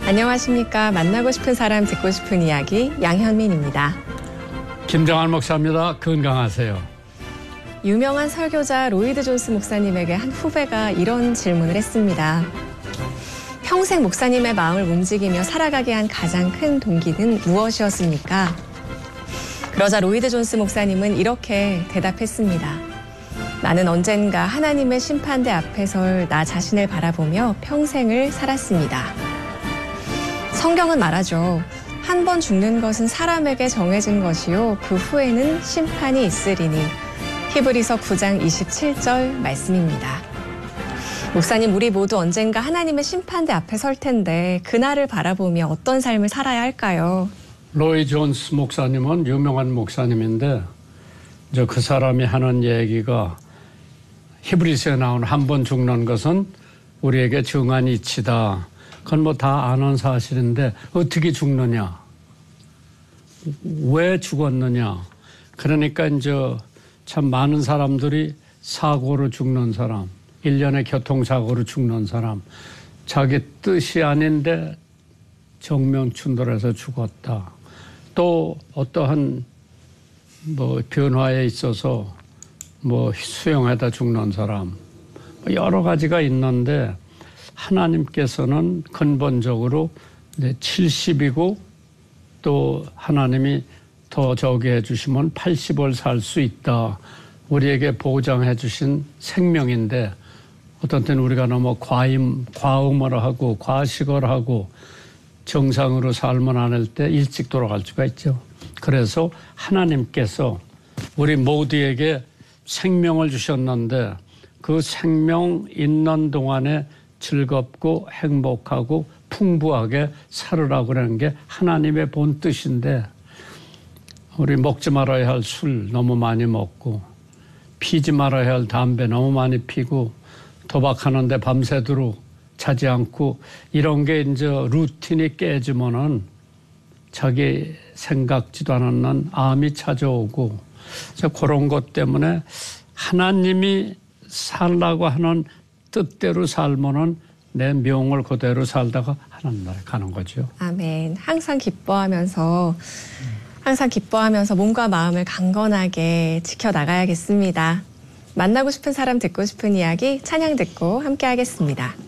안녕하십니까. 만나고 싶은 사람 듣고 싶은 이야기 양현민입니다. 김정한 목사입니다. 건강하세요. 유명한 설교자 로이드 존스 목사님에게 한 후배가 이런 질문을 했습니다. 평생 목사님의 마음을 움직이며 살아가게 한 가장 큰 동기는 무엇이었습니까? 그러자 로이드 존스 목사님은 이렇게 대답했습니다. 나는 언젠가 하나님의 심판대 앞에 설 나 자신을 바라보며 평생을 살았습니다. 성경은 말하죠. 한 번 죽는 것은 사람에게 정해진 것이요 그 후에는 심판이 있으리니. 히브리서 9장 27절 말씀입니다. 목사님, 우리 모두 언젠가 하나님의 심판대 앞에 설 텐데 그날을 바라보며 어떤 삶을 살아야 할까요? 로이 존스 목사님은 유명한 목사님인데 그 사람이 하는 얘기가 히브리서에 나온 한 번 죽는 것은 우리에게 정한 이치다. 그건 뭐 다 아는 사실인데 어떻게 죽느냐? 왜 죽었느냐? 그러니까 이제 참 많은 사람들이 사고로 죽는 사람, 일련의 교통사고로 죽는 사람, 자기 뜻이 아닌데 정명춘돌해서 죽었다. 또 어떠한 변화에 있어서 수용하다 죽는 사람, 여러 가지가 있는데 하나님께서는 근본적으로 70이고 또 하나님이 더 저기 해주시면 80을 살 수 있다. 우리에게 보장해 주신 생명인데 어떤 때는 우리가 너무 과음을 하고 과식을 하고 정상으로 삶을 안 할 때 일찍 돌아갈 수가 있죠. 그래서 하나님께서 우리 모두에게 생명을 주셨는데 그 생명 있는 동안에 즐겁고 행복하고 풍부하게 살으라고 하는 게 하나님의 본 뜻인데 우리 먹지 말아야 할 술 너무 많이 먹고 피지 말아야 할 담배 너무 많이 피고 도박하는데 밤새도록 자지 않고 이런 게 이제 루틴이 깨지면은 자기 생각지도 않았는 암이 찾아오고 그런 것 때문에 하나님이 살라고 하는 뜻대로 살면은 내 명을 그대로 살다가 하나님 나라에 가는 거죠. 아멘. 항상 기뻐하면서 몸과 마음을 강건하게 지켜나가야겠습니다. 만나고 싶은 사람 듣고 싶은 이야기 찬양 듣고 함께 하겠습니다.